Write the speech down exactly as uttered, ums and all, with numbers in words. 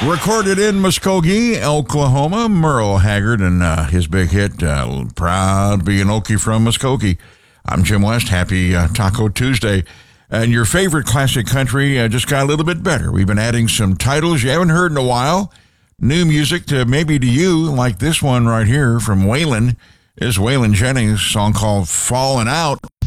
Recorded in Muskogee, Oklahoma, Merle Haggard and uh, his big hit, uh, Proud to be an Okie from Muskogee. I'm Jim West. Happy uh, Taco Tuesday. And your favorite classic country uh, just got a little bit better. We've been adding some titles you haven't heard in a while. New music to maybe to you, like this one right here from Waylon. Is Waylon Jennings, song called Falling Out.